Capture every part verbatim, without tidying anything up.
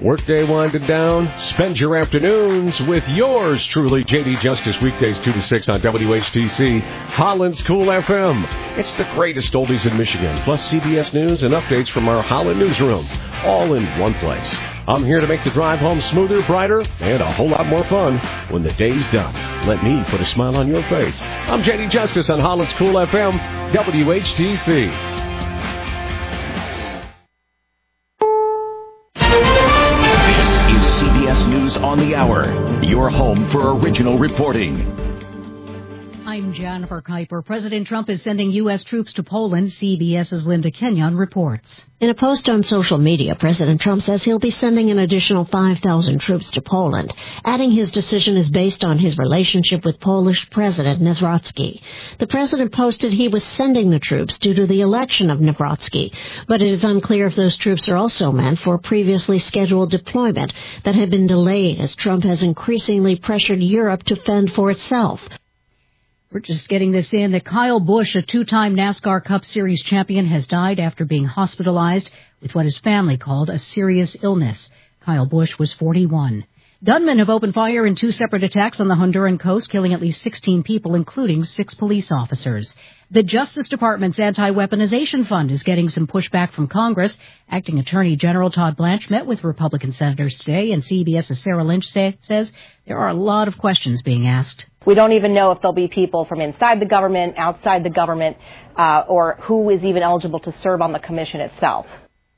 Workday winding down. Spend your afternoons with yours truly, J D Justice, weekdays two to six on W H T C, Holland's Cool F M. It's the greatest oldies in Michigan, plus C B S News and updates from our Holland newsroom, all in one place. I'm here to make the drive home smoother, brighter, and a whole lot more fun when the day's done. Let me put a smile on your face. I'm J D Justice on Holland's Cool F M, W H T C. News on the Hour, your home for original reporting. I'm Jennifer Kuiper. President Trump is sending U S troops to Poland. CBS's Linda Kenyon reports. In a post on social media, President Trump says he'll be sending an additional five thousand troops to Poland, adding his decision is based on his relationship with Polish President Nawrocki. The president posted he was sending the troops due to the election of Nawrocki, but it is unclear if those troops are also meant for previously scheduled deployment that had been delayed as Trump has increasingly pressured Europe to fend for itself. We're just getting this in that Kyle Busch, a two-time NASCAR Cup Series champion, has died after being hospitalized with what his family called a serious illness. Kyle Busch was forty-one. Gunmen have opened fire in two separate attacks on the Honduran coast, killing at least sixteen people, including six police officers. The Justice Department's anti-weaponization fund is getting some pushback from Congress. Acting Attorney General Todd Blanche met with Republican senators today, and CBS's Sarah Lynch say, says there are a lot of questions being asked. We don't even know if there'll be people from inside the government, outside the government, uh, or who is even eligible to serve on the commission itself.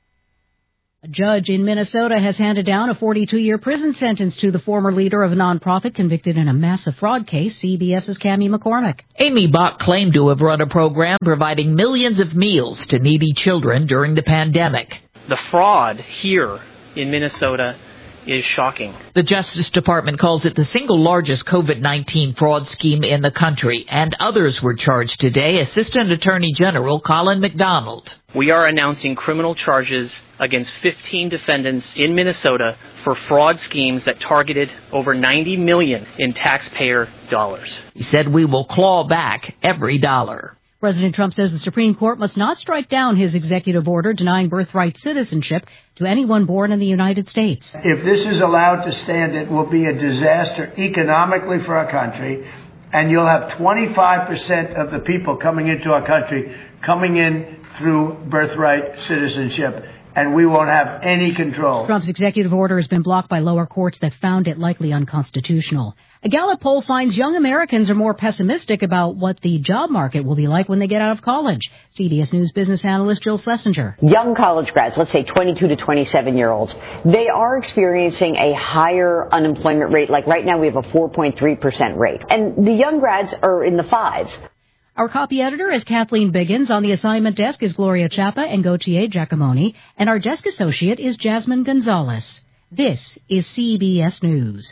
A judge in Minnesota has handed down a forty-two-year prison sentence to the former leader of a nonprofit convicted in a massive fraud case. CBS's Cammie McCormick. Amy Bach claimed to have run a program providing millions of meals to needy children during the pandemic. The fraud here in Minnesota is shocking. The Justice Department calls it the single largest COVID nineteen fraud scheme in the country, and others were charged today. Assistant Attorney General Colin McDonald. We are announcing criminal charges against fifteen defendants in Minnesota for fraud schemes that targeted over ninety million dollars in taxpayer dollars. He said we will claw back every dollar. President Trump says the Supreme Court must not strike down his executive order denying birthright citizenship to anyone born in the United States. If this is allowed to stand, it will be a disaster economically for our country, and you'll have twenty-five percent of the people coming into our country coming in through birthright citizenship, and we won't have any control. Trump's executive order has been blocked by lower courts that found it likely unconstitutional. A Gallup poll finds young Americans are more pessimistic about what the job market will be like when they get out of college. C B S News business analyst Jill Schlesinger. Young college grads, let's say twenty-two to twenty-seven year olds, they are experiencing a higher unemployment rate. Like right now we have a four point three percent rate. And the young grads are in the fives. Our copy editor is Kathleen Biggins. On the assignment desk is Gloria Chapa and Gautier Giacomoni. And our desk associate is Jasmine Gonzalez. This is C B S News.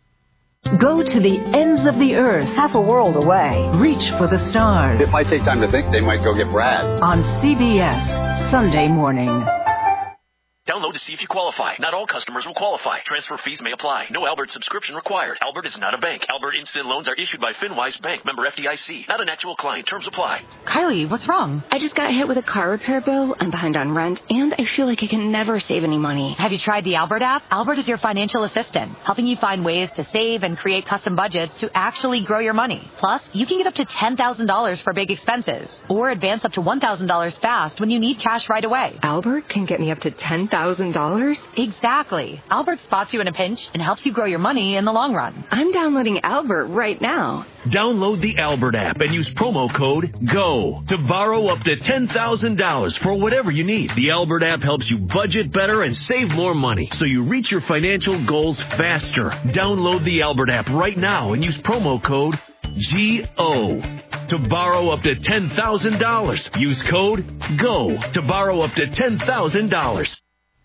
Go to the ends of the earth, half a world away. Reach for the stars. It might take time to think. They might go get Brad. On C B S, Sunday morning. Download to see if you qualify. Not all customers will qualify. Transfer fees may apply. No Albert subscription required. Albert is not a bank. Albert Instant Loans are issued by FinWise Bank, member F D I C. Not an actual client. Terms apply. Kylie, what's wrong? I just got hit with a car repair bill. I'm behind on rent, and I feel like I can never save any money. Have you tried the Albert app? Albert is your financial assistant, helping you find ways to save and create custom budgets to actually grow your money. Plus, you can get up to ten thousand dollars for big expenses, or advance up to one thousand dollars fast when you need cash right away. Albert can get me up to ten thousand dollars? Exactly. Albert spots you in a pinch and helps you grow your money in the long run. I'm downloading Albert right now. Download the Albert app and use promo code GO to borrow up to ten thousand dollars for whatever you need. The Albert app helps you budget better and save more money so you reach your financial goals faster. Download the Albert app right now and use promo code G O to borrow up to ten thousand dollars. Use code GO to borrow up to ten thousand dollars.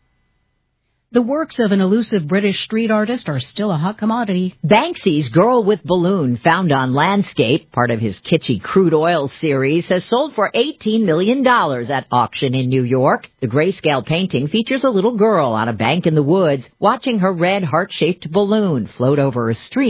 The works of an elusive British street artist are still a hot commodity. Banksy's Girl with Balloon, found on Landscape, part of his kitschy crude oil series, has sold for eighteen million dollars at auction in New York. The grayscale painting features a little girl on a bank in the woods watching her red heart-shaped balloon float over a stream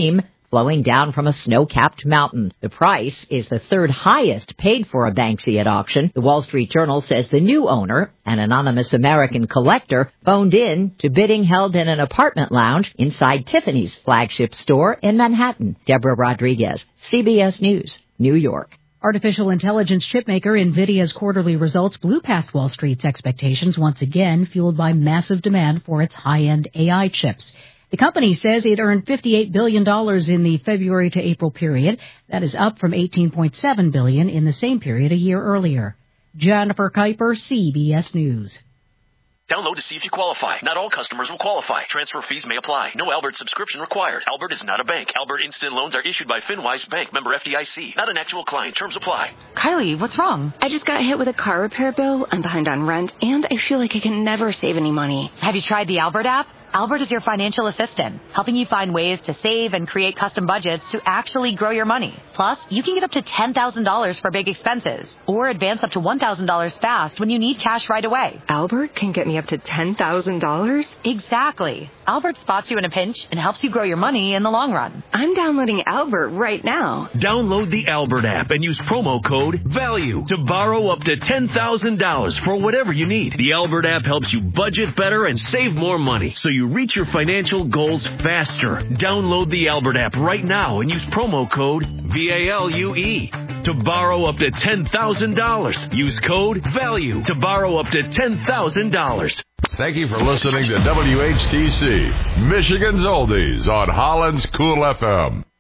flowing down from a snow-capped mountain. The price is the third highest paid for a Banksy at auction. The Wall Street Journal says the new owner, an anonymous American collector, phoned in to bidding held in an apartment lounge inside Tiffany's flagship store in Manhattan. Deborah Rodriguez, C B S News, New York. Artificial intelligence chipmaker NVIDIA's quarterly results blew past Wall Street's expectations once again, fueled by massive demand for its high-end A I chips. The company says it earned fifty-eight billion dollars in the February to April period. That is up from eighteen point seven billion dollars in the same period a year earlier. Jennifer Kuiper, C B S News. Download to see if you qualify. Not all customers will qualify. Transfer fees may apply. No Albert subscription required. Albert is not a bank. Albert Instant Loans are issued by FinWise Bank, member F D I C. Not an actual client. Terms apply. Kylie, what's wrong? I just got hit with a car repair bill. I'm behind on rent, and I feel like I can never save any money. Have you tried the Albert app? Albert is your financial assistant, helping you find ways to save and create custom budgets to actually grow your money. Plus, you can get up to ten thousand dollars for big expenses, or advance up to one thousand dollars fast when you need cash right away. Albert can get me up to ten thousand dollars? Exactly. Albert spots you in a pinch and helps you grow your money in the long run. I'm downloading Albert right now. Download the Albert app and use promo code VALUE to borrow up to ten thousand dollars for whatever you need. The Albert app helps you budget better and save more money, so you reach your financial goals faster. Download the Albert app right now and use promo code VALUE to borrow up to ten thousand dollars. Use code VALUE to borrow up to ten thousand dollars. Thank you for listening to W H T C, Michigan's Oldies on Holland's Cool F M.